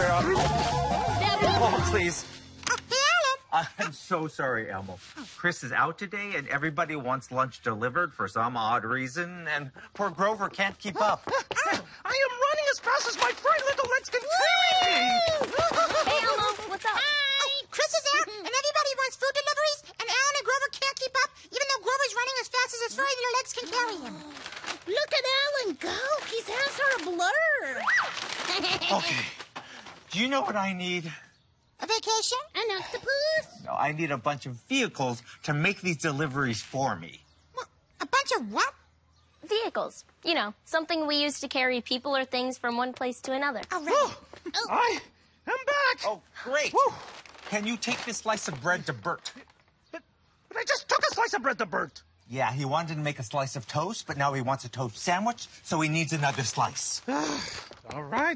there. Oh, please. Hey, Alan. I'm so sorry, Elmo. Chris is out today, and everybody wants lunch delivered for some odd reason, and poor Grover can't keep up. I am running as fast as my bright little legs can carry me. Hey, Elmo, what's up? Hi. Chris is out, and everybody wants food deliveries, and Alan and Grover can't keep up, even though Grover's running as fast as his furry little legs can carry him. Look at Alan go. His hands are a blur. Okay. Do you know what I need? A vacation? An octopus? No, I need a bunch of vehicles to make these deliveries for me. What? A bunch of what? Vehicles. You know, something we use to carry people or things from one place to another. Oh, right. I am back. Oh, great. Whew. Can you take this slice of bread to Bert? But I just took a slice of bread to Bert. Yeah, he wanted to make a slice of toast, but now he wants a toast sandwich, so he needs another slice. All right.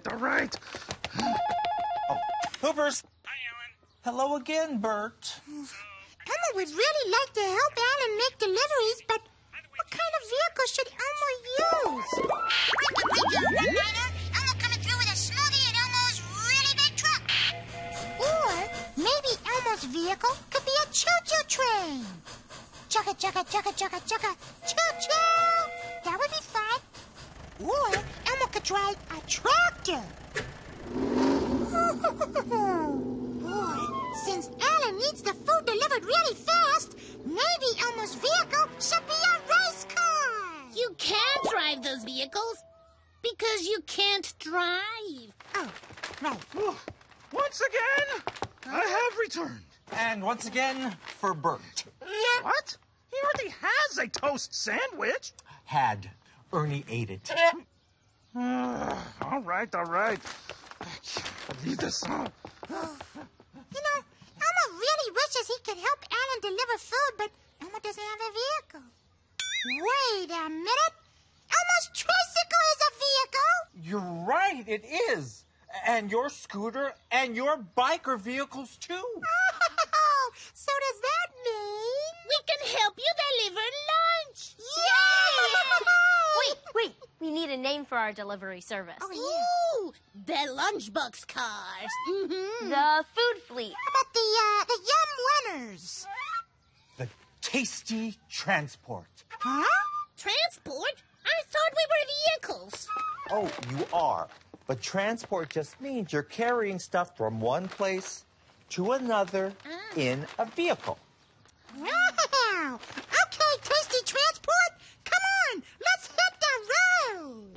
Oh, Hoovers. Hi, Alan. Hello again, Bert. Elmo would really like to help Alan make deliveries, but what kind of vehicle should Elmo use? One-liner, Elmo coming through with a smoothie in Elmo's really big truck. Or maybe Elmo's vehicle could be a choo-choo train. Chugga, chugga, chugga, chugga, chugga, choo-choo! That would be fun. Or Elmo could drive a tractor. Boy, since Alan needs the food delivered really fast, maybe Elmo's vehicle should be a race car. You can't drive those vehicles because you can't drive. Oh, right. Once again, I have returned. And once again, for Bert. What? He already has a toast sandwich. Had. Ernie ate it. All right. I can't believe this. You know, Elmo really wishes he could help Alan deliver food, but Elmo doesn't have a vehicle. Wait a minute. Elmo's tricycle is a vehicle. You're right, it is. And your scooter and your bike are vehicles, too. Oh, so does that mean? We can help you deliver lunch. Yay! Wait. We need a name for our delivery service. Oh, yeah. Ooh, the lunchbox cars. Mm-hmm. The food fleet. How about the Yum Winners? The Tasty Transport. Huh? Transport? I thought we were vehicles. Oh, you are. But transport just means you're carrying stuff from one place to another in a vehicle. Wow!